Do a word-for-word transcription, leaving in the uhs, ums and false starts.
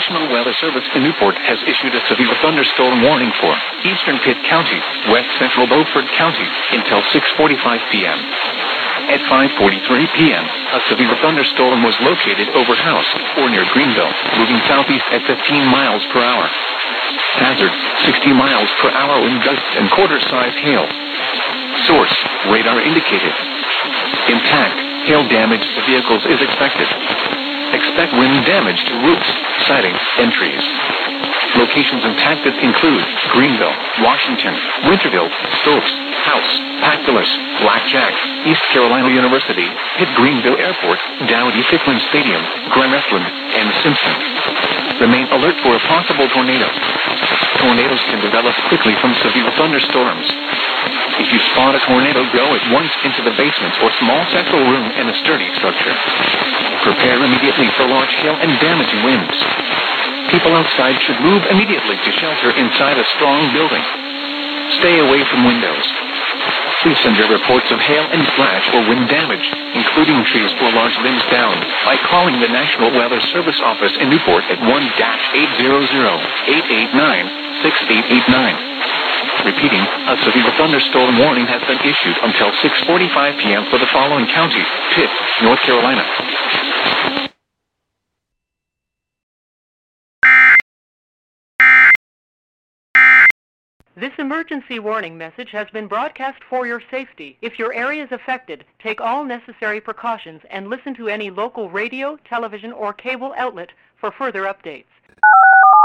National Weather Service in Newport has issued a severe thunderstorm warning for eastern Pitt County, west central Beaufort County, until six forty-five p.m. At five forty-three p.m., a severe thunderstorm was located over House, or near Greenville, moving southeast at fifteen miles per hour. Hazard, sixty miles per hour wind gusts and quarter-size hail. Source, radar indicated. Impact, hail damage to vehicles is expected. Expect wind damage to roofs, siding, and trees. Locations impacted include Greenville, Washington, Winterville, Stokes, House, Pactolus, Blackjack, East Carolina University, Pitt Greenville Airport, Dowdy-Ficklen Stadium, Grand Island, and Simpson. Remain alert for a possible tornado. Tornadoes can develop quickly from severe thunderstorms. If you spot a tornado, go at once into the basement or small central room in a sturdy structure. Prepare immediately for large hail and damaging winds. People outside should move immediately to shelter inside a strong building. Stay away from windows. Please send your reports of hail and flash or wind damage, including trees or large limbs down, by calling the National Weather Service office in Newport at one eight hundred, eight eight nine, six eight eight nine. Repeating, a severe thunderstorm warning has been issued until six forty-five p.m. for the following county: Pitt, North Carolina. This emergency warning message has been broadcast for your safety. If your area is affected, take all necessary precautions and listen to any local radio, television, or cable outlet for further updates.